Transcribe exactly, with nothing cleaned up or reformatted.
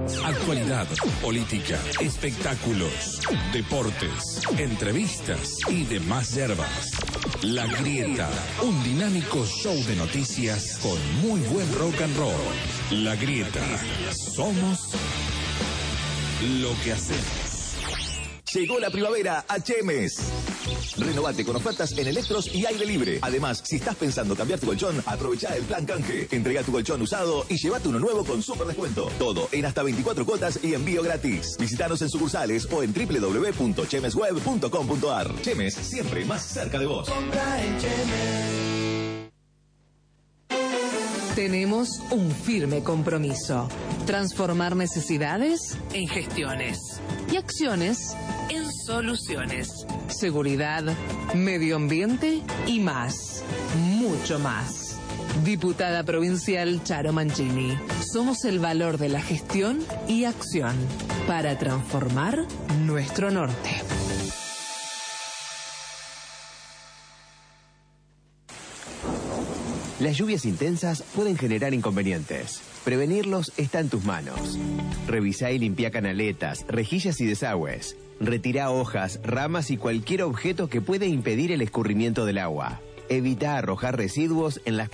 Actualidad, política, espectáculos, deportes, entrevistas y demás yerbas. La Grieta, un dinámico show de noticias con muy buen rock and roll. La Grieta, somos lo que hacemos. Llegó la primavera a Chemes. Renovate con ofertas en electros y aire libre. Además, si estás pensando cambiar tu colchón, aprovecha el plan canje. Entrega tu colchón usado y llévate uno nuevo con súper descuento. Todo en hasta veinticuatro cuotas y envío gratis. Visítanos en sucursales o en doble u doble u doble u punto chemes web punto com punto a r. Chemes, siempre más cerca de vos. Compra en Chemes. Tenemos un firme compromiso: transformar necesidades en gestiones y acciones en soluciones. Seguridad, medio ambiente y más, mucho más. Diputada provincial Charo Mancini. Somos el valor de la gestión y acción para transformar nuestro norte. Las lluvias intensas pueden generar inconvenientes. Prevenirlos está en tus manos. Revisá y limpia canaletas, rejillas y desagües. Retirá hojas, ramas y cualquier objeto que pueda impedir el escurrimiento del agua. Evita arrojar residuos en las